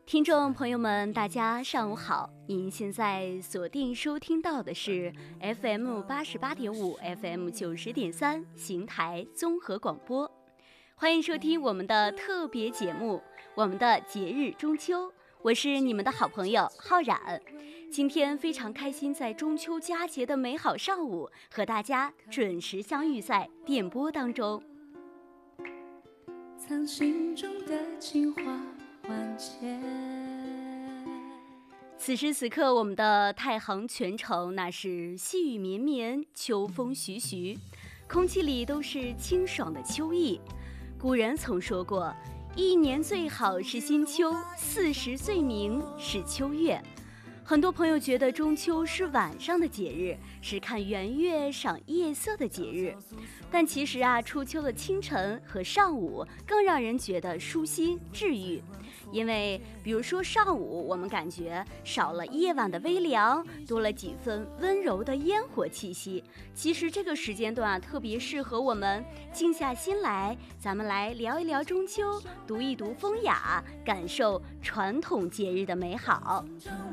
听众朋友们，大家上午好！您现在锁定收听到的是 FM88.5、FM 90.3邢台综合广播，欢迎收听我们的特别节目，我们的节日中秋。我是你们的好朋友浩然，今天非常开心，在中秋佳节的美好上午，和大家准时相遇在电波当中。 藏心中的情话万千。 此时此刻，我们的太行全城那是细雨绵绵，秋风徐徐，空气里都是清爽的秋意。古人曾说过，一年最好是新秋，40最明是秋月。很多朋友觉得中秋是晚上的节日，是看圆月赏夜色的节日，但其实初秋的清晨和上午更让人觉得舒心治愈。因为比如说上午，我们感觉少了夜晚的微凉，多了几分温柔的烟火气息。其实这个时间段特别适合我们静下心来，咱们来聊一聊中秋，读一读风雅，感受传统节日的美好。